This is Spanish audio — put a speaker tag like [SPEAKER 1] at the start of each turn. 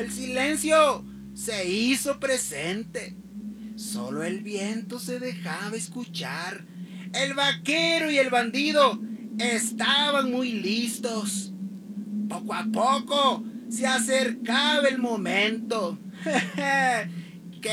[SPEAKER 1] El silencio se hizo presente. Solo el viento se dejaba escuchar. El vaquero y el bandido estaban muy listos. Poco a poco se acercaba el momento.